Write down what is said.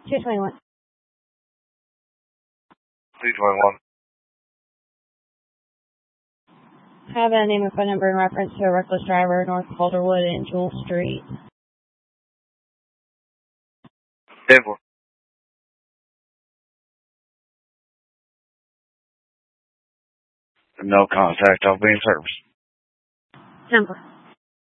221. 221. Have a name and phone number in reference to a reckless driver north of Boulderwood and Jewel Street. 10-4. No contact. I'll be in service. 10-4.